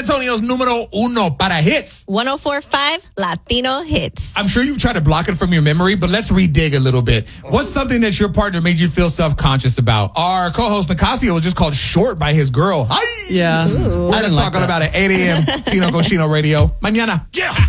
Antonio's numero uno para hits. 104.5 Latino Hits. I'm sure you've tried to block it from your memory, but let's redig a little bit. What's something that your partner made you feel self-conscious about? Our co-host Nicasio was just called short by his girl. Hi! Yeah. We're going to talk about it at 8 a.m. Chino Cochino Radio. Mañana. Yeah.